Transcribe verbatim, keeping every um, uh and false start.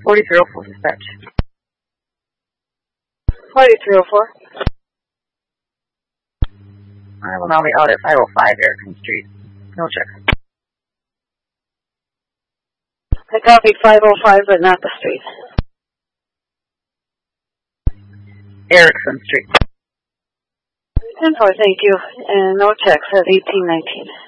forty-three oh four, dispatch. forty-three oh four. I will now be out at five oh five Erickson Street. No check. I copied five oh five, but not the street. Erickson Street. ten four, thank you. And no checks at eighteen nineteen.